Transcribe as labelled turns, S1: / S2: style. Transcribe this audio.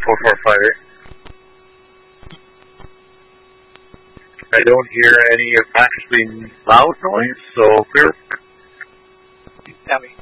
S1: 4458. I don't hear any obnoxiously loud noise, so clear.
S2: Copy.